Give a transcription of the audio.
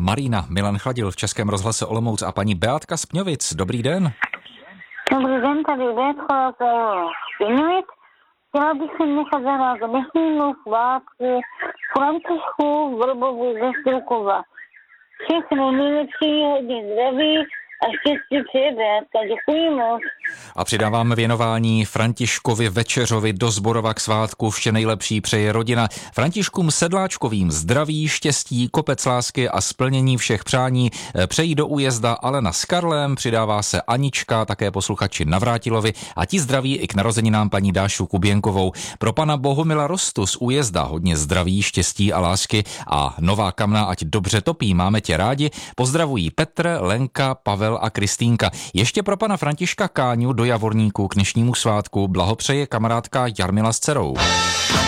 Marina, Milan Chladil v Českém rozhlase Olomouc a paní Beátka z Pňovic. Dobrý den. Dobrý den, tady Beátka z Pňovic. Chtěla bych se nechat zahrát dnešnímu svátku Františku Vrbovu ze Strukova. Všechno nejlepší, hodně zdraví a štěstí přeje Beátka. Děkuji moc. A přidáváme věnování Františkovi Večeřovi do Zborova k svátku. Vše nejlepší přeje rodina. Františkům Sedláčkovým zdraví, štěstí, kopec lásky a splnění všech přání přejí do Újezda Alena s Karlem, přidává se Anička, také posluchači Navrátilovi a ti zdraví i k narozeninám paní Dášu Kuběnkovou. Pro pana Bohumila Rostu z Újezda hodně zdraví, štěstí a lásky a Nová Kamna, ať dobře topí, máme tě rádi. Pozdravují Petr, Lenka, Pavel a Kristýnka. Ještě pro pana Františka Káňu do Javorníku k dnešnímu svátku blahopřeje kamarádka Jarmila s dcerou.